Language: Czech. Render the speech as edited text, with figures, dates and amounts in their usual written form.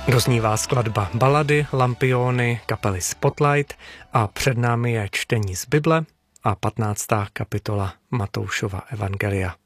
Doznívá skladba balady Lampiony kapely Spotlight a před námi je čtení z Bible a 15. kapitola Matoušova evangelia.